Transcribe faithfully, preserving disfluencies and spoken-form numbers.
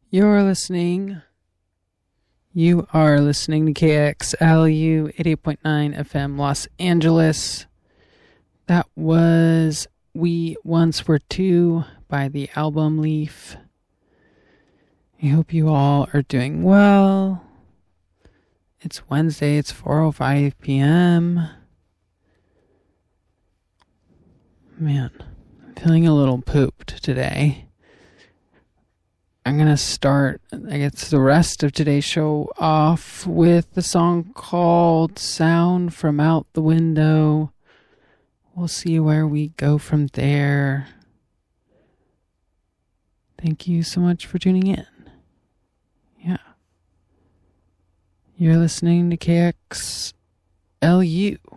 You're listening. You are listening to K X L U eighty-eight point nine F M Los Angeles. That was We Once Were Two by the Album Leaf. I hope you all are doing well. It's Wednesday. It's four oh five p.m. Man, I'm feeling a little pooped today. I'm going to start, I guess, the rest of today's show off with the song called Sound from Out the Window. We'll see where we go from there. Thank you so much for tuning in. Yeah. You're listening to K X L U.